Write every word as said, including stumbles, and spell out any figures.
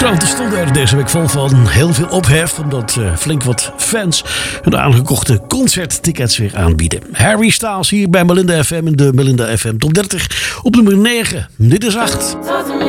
kranten stonden er deze week vol van heel veel ophef, omdat uh, flink wat fans hun aangekochte concerttickets weer aanbieden. Harry Styles hier bij Melinda F M in de Melinda F M Top dertig op nummer negen. Dit is acht.